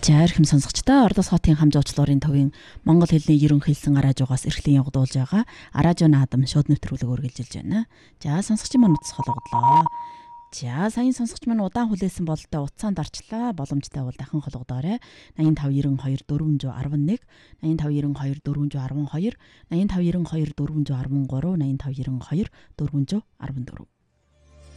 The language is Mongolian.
За эрхэм сонсогчдоо Ордос хотын хам жуучлалын төвийн Монгол хэлний ерөнхийлсэн араажуугаас эрхлэн явагдуулж байгаа араажуу наадам шууд нэвтрүүлэг үргэлжилж байна. За сонсогчдын маань утас холгодлоо. За саяын сонсогч маань удаан хүлээсэн бололтой утсаанд орчлаа. Боломжтой бол дахин холгодоорой. 8592 411 8592 412 8592 413 8592 414